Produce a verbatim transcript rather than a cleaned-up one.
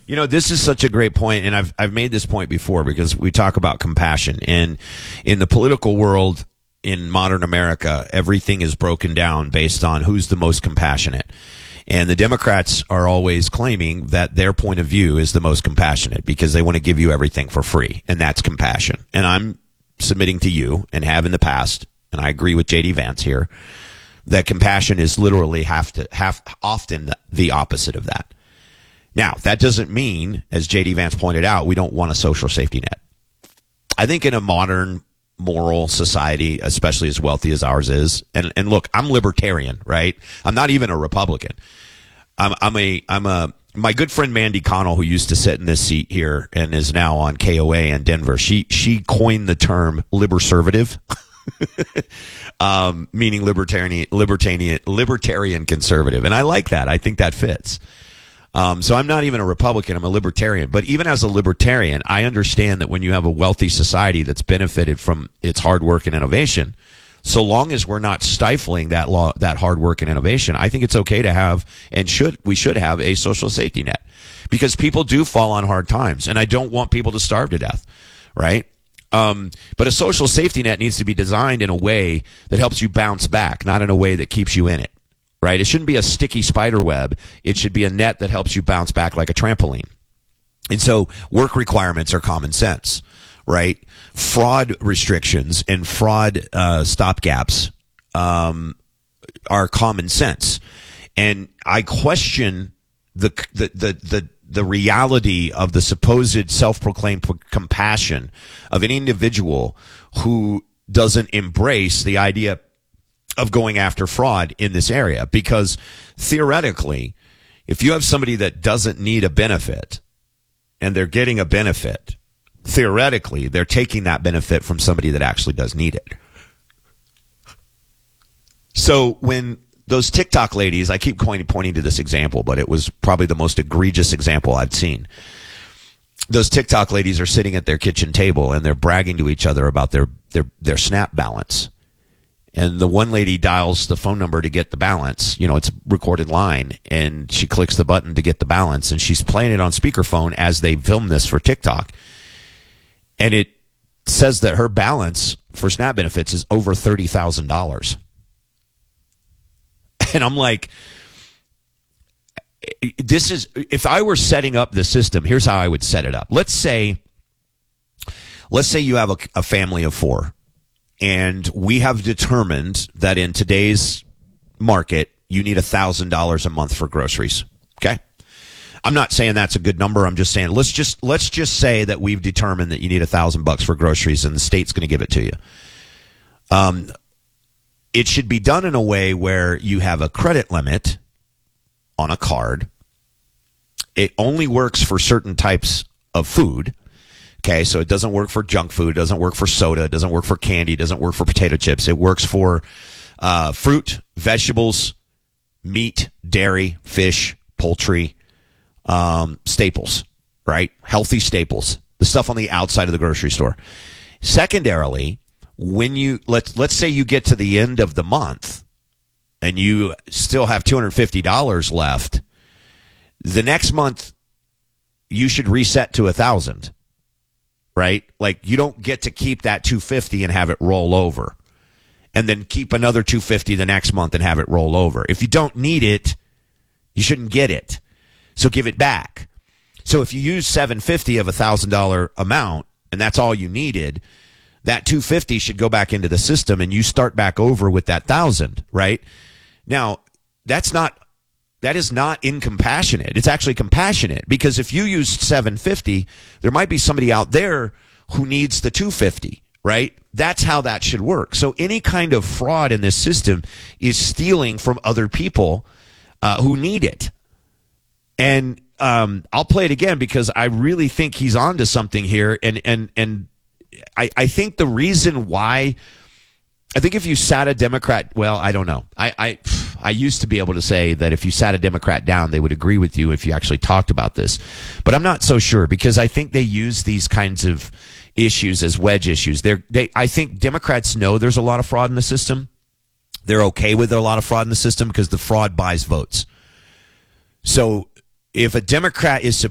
You know, this is such a great point, and I've I've made this point before because we talk about compassion. And in the political world in modern America, everything is broken down based on who's the most compassionate. And the Democrats are always claiming that their point of view is the most compassionate because they want to give you everything for free, and that's compassion. And I'm submitting to you, and have in the past, and I agree with J D Vance here, that compassion is literally half to half often the opposite of that. Now, that doesn't mean, as J D Vance pointed out, we don't want a social safety net. I think in a modern moral society, especially as wealthy as ours is, and, and look, I'm libertarian, right? I'm not even a Republican. I'm, I'm a, I'm a, my good friend Mandy Connell, who used to sit in this seat here and is now on K O A in Denver, she, she coined the term liberservative, um, meaning libertarian, libertarian, libertarian conservative. And I like that. I think that fits. Um, so I'm not even a Republican. I'm a libertarian. But even as a libertarian, I understand that when you have a wealthy society that's benefited from its hard work and innovation, so long as we're not stifling that law, that hard work and innovation, I think it's okay to have and should we should have a social safety net, because people do fall on hard times, and I don't want people to starve to death, right? Um, but a social safety net needs to be designed in a way that helps you bounce back, not in a way that keeps you in it, right? It shouldn't be a sticky spider web. It should be a net that helps you bounce back like a trampoline. And so work requirements are common sense, right? Fraud restrictions and fraud uh, stopgaps um, are common sense. And I question the the the the the reality of the supposed self-proclaimed p- compassion of an individual who doesn't embrace the idea of going after fraud in this area. Because theoretically, if you have somebody that doesn't need a benefit and they're getting a benefit, theoretically, they're taking that benefit from somebody that actually does need it. So when those TikTok ladies, I keep pointing, pointing to this example, but it was probably the most egregious example I've seen. Those TikTok ladies are sitting at their kitchen table and they're bragging to each other about their, their, their Snap balance. And the one lady dials the phone number to get the balance. You know, it's a recorded line, and she clicks the button to get the balance, and she's playing it on speakerphone as they film this for TikTok. And it says that her balance for SNAP benefits is over thirty thousand dollars. And I'm like, this is, if I were setting up the system, here's how I would set it up. Let's say, let's say you have a, a family of four, and we have determined that in today's market, you need one thousand dollars a month for groceries. Okay? I'm not saying that's a good number. I'm just saying, let's just, let's just say that we've determined that you need a thousand bucks for groceries and the state's going to give it to you. Um, it should be done in a way where you have a credit limit on a card. It only works for certain types of food. Okay, so it doesn't work for junk food, it doesn't work for soda, it doesn't work for candy, it doesn't work for potato chips. It works for uh, fruit, vegetables, meat, dairy, fish, poultry, um, staples, right? Healthy staples, the stuff on the outside of the grocery store. Secondarily, when you, let's, let's say you get to the end of the month and you still have two hundred fifty dollars left, the next month you should reset to a thousand. Right? Like, you don't get to keep that two hundred fifty dollars and have it roll over and then keep another two hundred fifty dollars the next month and have it roll over. If you don't need it, you shouldn't get it. So give it back. So if you use seven hundred fifty dollars of a one thousand dollars amount and that's all you needed, that two hundred fifty dollars should go back into the system and you start back over with that one thousand dollars, right? Now, that's not That is not incompassionate. It's actually compassionate, because if you use seven hundred fifty dollars, there might be somebody out there who needs the two hundred fifty dollars, right? That's how that should work. So any kind of fraud in this system is stealing from other people uh, who need it. And um, I'll play it again because I really think he's onto something here. And and and I, I think the reason why, I think if you sat a Democrat, well, I don't know. I, I I used to be able to say that if you sat a Democrat down, they would agree with you if you actually talked about this. But I'm not so sure, because I think they use these kinds of issues as wedge issues. They're, they, I think Democrats know there's a lot of fraud in the system. They're okay with a lot of fraud in the system because the fraud buys votes. So if a Democrat is